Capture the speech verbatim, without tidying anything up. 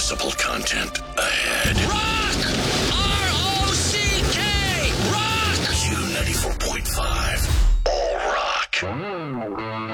Municipal content ahead. Rock! R O C K! Rock! Q ninety-four point five. All rock.